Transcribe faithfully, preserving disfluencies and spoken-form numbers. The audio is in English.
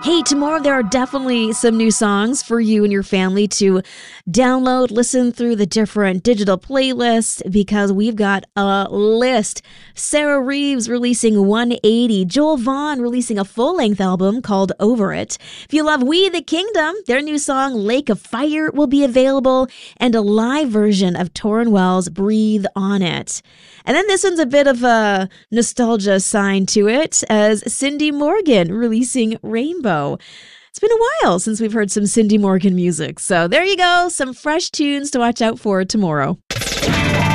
Hey, tomorrow there are definitely some new songs for you and your family to download, listen through the different digital playlists because we've got a list. Sarah Reeves releasing one eighty, Joel Vaughn releasing a full-length album called Over It. If you love We the Kingdom, their new song Lake of Fire will be available, and a live version of Tauren Wells' Breathe on It. And then this one's a bit of a nostalgia sign to it as Cindy Morgan releasing Rainbow. It's been a while since we've heard some Cindy Morgan music, so there you go, some fresh tunes to watch out for tomorrow.